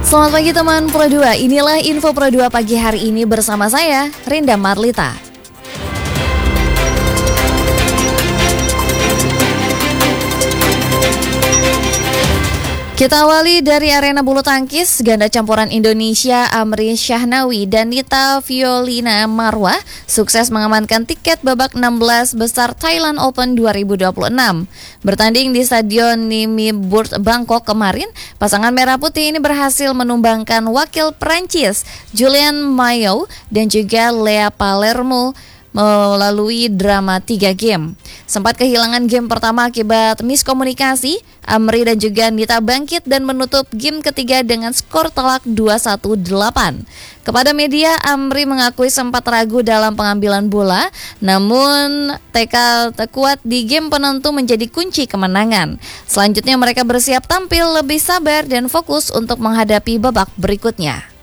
Selamat pagi teman Pro 2, inilah info Pro 2 pagi hari ini bersama saya, Rinda Marlita. Kita awali dari arena bulu tangkis. Ganda campuran Indonesia Amri Syahnawi dan Nita Violina Marwah sukses mengamankan tiket babak 16 besar Thailand Open 2026. Bertanding di Stadion Nimi Burj Bangkok kemarin, pasangan merah putih ini berhasil menumbangkan wakil Prancis Julien Mayo dan juga Lea Palermo melalui drama 3 game. Sempat kehilangan game pertama akibat miskomunikasi, Amri dan juga Nita bangkit dan menutup game ketiga dengan skor telak 2-1-8. Kepada media, Amri mengakui sempat ragu dalam pengambilan bola, namun tekad kuat di game penentu menjadi kunci kemenangan. Selanjutnya mereka bersiap tampil lebih sabar dan fokus untuk menghadapi babak berikutnya.